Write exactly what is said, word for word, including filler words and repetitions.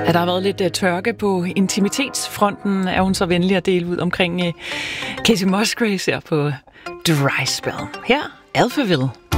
Ja, der har været lidt uh, tørke på intimitetsfronten, er hun så venlig at dele ud omkring uh, Kacey Musgraves her på Dry Spell. Her, Alphaville.